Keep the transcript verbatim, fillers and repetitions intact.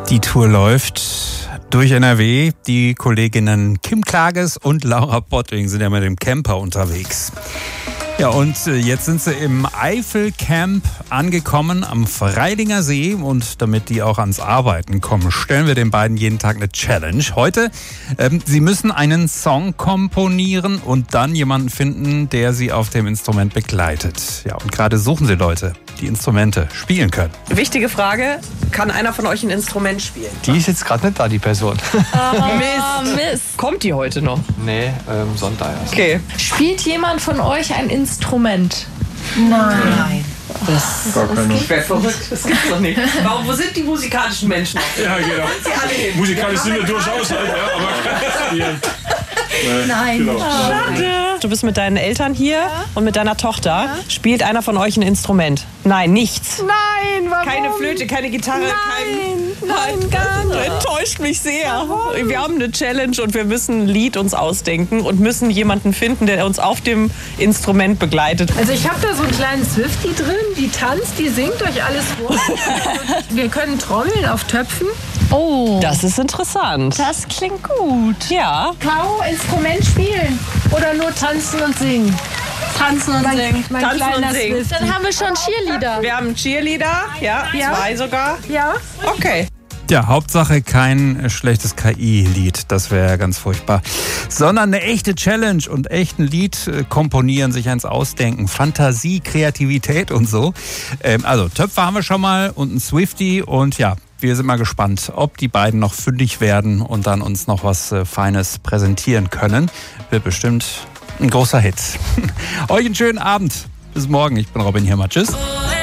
Die Tour läuft durch N R W. Die Kolleginnen Kim Klages und Laura Pottwing sind ja mit dem Camper unterwegs. Ja, und jetzt sind sie im Eifelcamp angekommen am Freilinger See. Und damit die auch ans Arbeiten kommen, stellen wir den beiden jeden Tag eine Challenge. Heute, ähm, sie müssen einen Song komponieren und dann jemanden finden, der sie auf dem Instrument begleitet. Ja, und gerade suchen sie Leute, die Instrumente spielen können. Wichtige Frage, kann einer von euch ein Instrument spielen? Die ist jetzt gerade nicht da, die Person. Oh, Mist. Mist. Kommt die heute noch? Nee, ähm, Sonntag erst. Okay. Spielt jemand von euch ein Instrument? Nein. Das gar keine. Ich wäre verrückt, das gibt's doch nicht. Warum, wo sind die musikalischen Menschen? Ja, genau. Sie alle hin. Musikalisch sind wir durchaus, halt, ja, aber ja. Nein. Genau. Schade. Du bist mit deinen Eltern hier und mit deiner Tochter. Ja. Spielt einer von euch ein Instrument? Nein, nichts. Nein, warum? Keine Flöte, keine Gitarre, Nein, kein... nein, gar nicht. Enttäuscht mich sehr. Warum? Wir haben eine Challenge und wir müssen ein Lied uns ausdenken und müssen jemanden finden, der uns auf dem Instrument begleitet. Also ich habe da so einen kleinen Swiftie drin, die tanzt, die singt euch alles vor. Wir können trommeln auf Töpfen. Oh, Das ist interessant. das klingt gut. Ja. Caro, Instrument spielen oder nur tanzen und singen? Tanzen und singen. Mein Tanzen kleiner und singen. Swiftie. Dann haben wir schon Cheerleader. Wir haben einen Cheerleader, ja, Ja. zwei sogar. Ja? Okay. Ja, Hauptsache kein schlechtes K I-Lied, das wäre ganz furchtbar. Sondern eine echte Challenge und echt ein Lied äh, komponieren, sich eins ausdenken. Fantasie, Kreativität und so. Ähm, also Töpfe haben wir schon mal und ein Swiftie und ja, wir sind mal gespannt, ob die beiden noch fündig werden und dann uns noch was äh, Feines präsentieren können. Wird bestimmt ein großer Hit. Euch einen schönen Abend. Bis morgen. Ich bin Robin Hirmer. Tschüss.